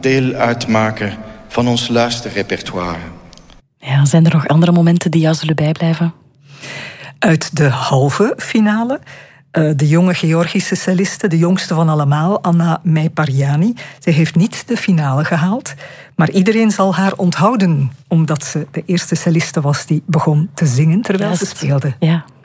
deel uitmaken van ons luisterrepertoire. Ja, zijn er nog andere momenten die jou zullen bijblijven? Uit de halve finale. De jonge Georgische celliste, de jongste van allemaal, Anna Meiparjani. Zij heeft niet de finale gehaald, maar iedereen zal haar onthouden, omdat ze de eerste celliste was die begon te zingen terwijl ze speelde. Ja.